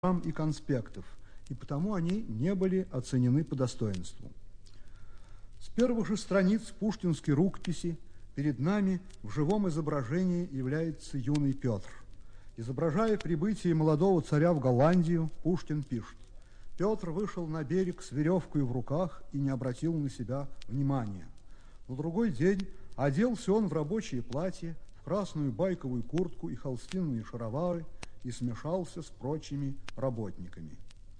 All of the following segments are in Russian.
и конспектов, и потому они не были оценены по достоинству. С первых же страниц пушкинской рукописи перед нами в живом изображении является юный Петр. Изображая прибытие молодого царя в Голландию, Пушкин пишет: «Петр вышел на берег с веревкой в руках и не обратил на себя внимания. На другой день оделся он в рабочее платье, в красную байковую куртку и холстинные шаровары и смешался с прочими работниками».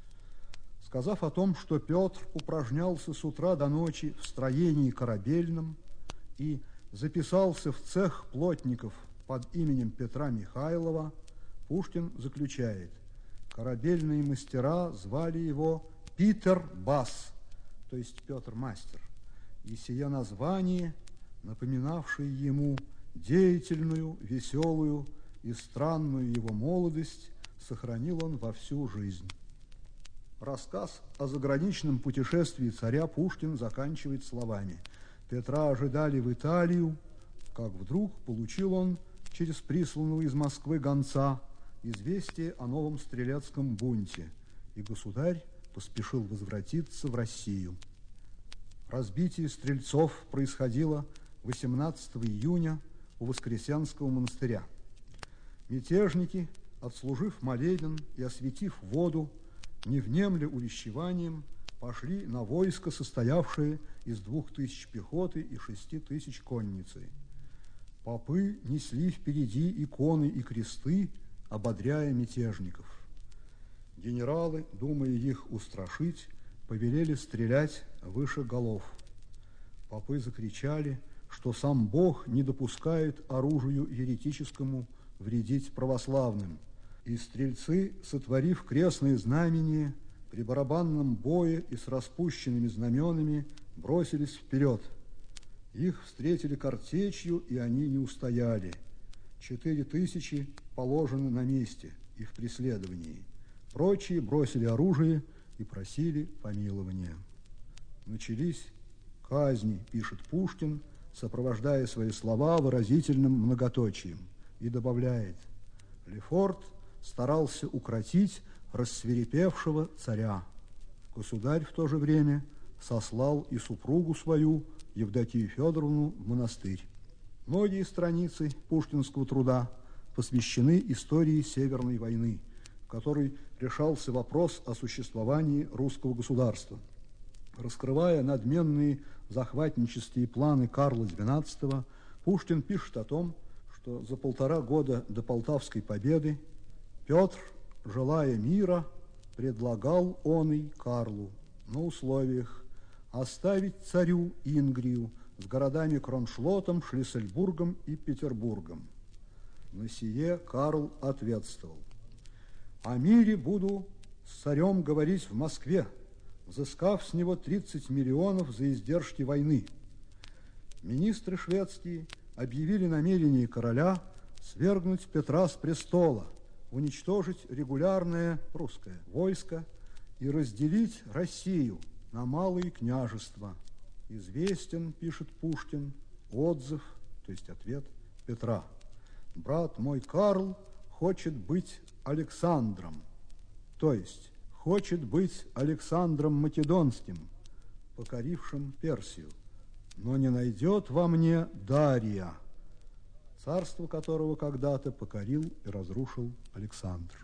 Сказав о том, что Петр упражнялся с утра до ночи в строении корабельном и записался в цех плотников под именем Петра Михайлова, Пушкин заключает: корабельные мастера звали его Питер Бас, то есть Петр Мастер, и сие название, напоминавшее ему деятельную, веселую и странную его молодость, сохранил он во всю жизнь. Рассказ о заграничном путешествии царя Пушкин заканчивает словами: «Петра ожидали в Италию, как вдруг получил он через присланного из Москвы гонца известие о новом стрелецком бунте, и государь поспешил возвратиться в Россию». Разбитие стрельцов происходило 18 июня у Воскресенского монастыря. Мятежники, отслужив молебен и осветив воду, не внемля увещеванием, пошли на войско, состоявшее из 2000 пехоты и 6000 конницы. Попы несли впереди иконы и кресты, ободряя мятежников. Генералы, думая их устрашить, повелели стрелять выше голов. Попы закричали, что сам Бог не допускает оружию еретическому вредить православным, и стрельцы, сотворив крестные знамения, при барабанном бое и с распущенными знаменами бросились вперед. Их встретили картечью, и они не устояли. 4000 положены на месте и в преследовании. Прочие бросили оружие и просили помилования. Начались казни, пишет Пушкин, сопровождая свои слова выразительным многоточием, и добавляет: Лефорт старался укротить рассвирепевшего царя. Государь в то же время сослал и супругу свою, Евдокию Федоровну, в монастырь. Многие страницы пушкинского труда посвящены истории Северной войны, в которой решался вопрос о существовании русского государства. Раскрывая надменные захватнические планы Карла XII, Пушкин пишет о том, что за 1,5 года до Полтавской победы Петр, желая мира, предлагал он и Карлу на условиях оставить царю Ингрию с городами Кроншлотом, Шлиссельбургом и Петербургом. На сие Карл ответствовал: «О мире буду с царем говорить в Москве, взыскав с него 30 миллионов за издержки войны». Министры шведские объявили намерение короля свергнуть Петра с престола, уничтожить регулярное русское войско и разделить Россию на малые княжества. Известен, пишет Пушкин, отзыв, то есть ответ Петра: «Брат мой Карл хочет быть Александром, то есть хочет быть Александром Македонским, покорившим Персию, но не найдет во мне Дария, царство которого когда-то покорил и разрушил Александр».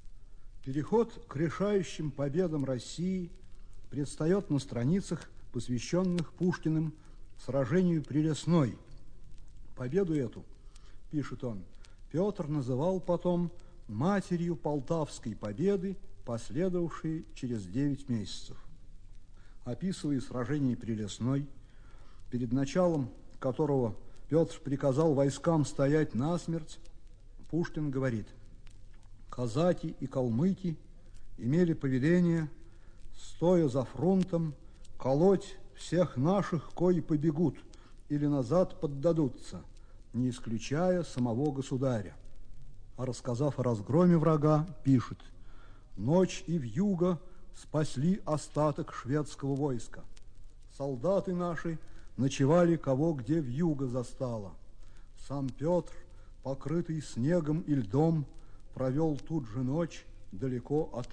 Переход к решающим победам России предстает на страницах, посвященных Пушкиным сражению при Лесной. Победу эту, пишет он, Петр называл потом матерью Полтавской победы, последовавшей через 9 месяцев. Описывая сражение при Лесной, перед началом которого Петр приказал войскам стоять насмерть, Пушкин говорит: «Казаки и калмыки имели повеление, стоя за фронтом, колоть всех наших, кои побегут или назад поддадутся, не исключая самого государя». А рассказав о разгроме врага, пишет: «Ночь и вьюга спасли остаток шведского войска. Солдаты наши ночевали кого где вьюга застала. Сам Петр, покрытый снегом и льдом, провел тут же ночь далеко от